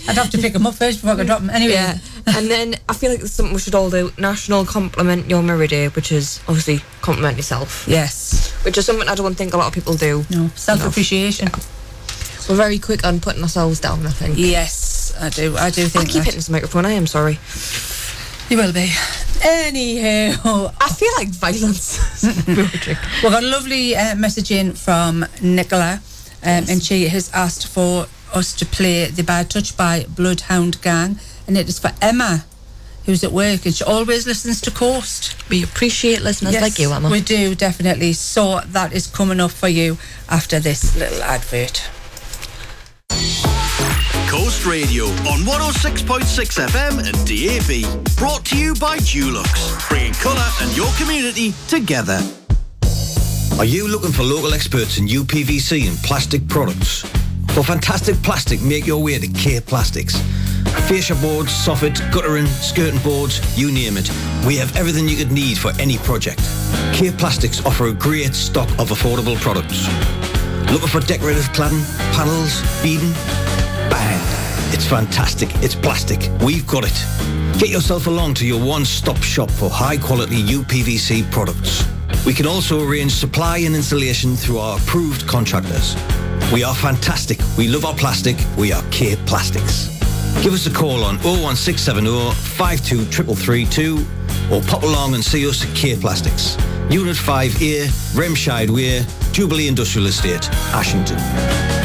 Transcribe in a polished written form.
I'd have to pick them up first before I could drop them. Anyway. Yeah. And then I feel like there's something we should all do. National Compliment Your Mirror Day, which is obviously compliment yourself. Yes. Which is something I don't think a lot of people do. No, self-appreciation. Yeah. We're very quick on putting ourselves down, I think. Yes, I do think I keep hitting this microphone, I am sorry. You will be. Anyhow, I feel like violence. We've got a lovely message in from Nicola, and she has asked for us to play The Bad Touch by Bloodhound Gang, and it is for Emma, who's at work, and she always listens to Coast. We appreciate listeners like you, Emma. We do, definitely. So that is coming up for you after this little advert. Coast Radio on 106.6 FM and DAB. Brought to you by Dulux, bringing colour and your community together. Are you looking for local experts in UPVC and plastic products? For fantastic plastic, make your way to K Plastics. Fascia boards, soffits, guttering, skirting boards, you name it. We have everything you could need for any project. K Plastics offer a great stock of affordable products. Looking for decorative cladding, panels, beading? Bang! It's fantastic. It's plastic. We've got it. Get yourself along to your one-stop shop for high-quality UPVC products. We can also arrange supply and installation through our approved contractors. We are fantastic. We love our plastic. We are K Plastics. Give us a call on 01670 52332 or pop along and see us at K Plastics. Unit 5A, Remscheid Way, Jubilee Industrial Estate, Ashington.